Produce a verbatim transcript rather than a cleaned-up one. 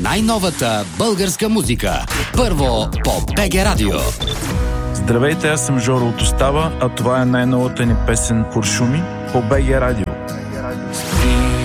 най-новата българска музика. Първо по БГ Радио. Здравейте, аз съм Жоро от Остава, а това е най-новата ни песен "Куршуми" по БГ Радио.